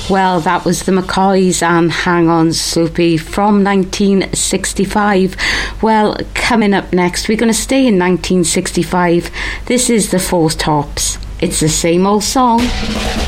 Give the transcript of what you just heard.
Well, that was the McCoys and Hang On Soapy from 1965. Well, coming up next, we're going to stay in 1965. This is the Four Tops. It's the same old song.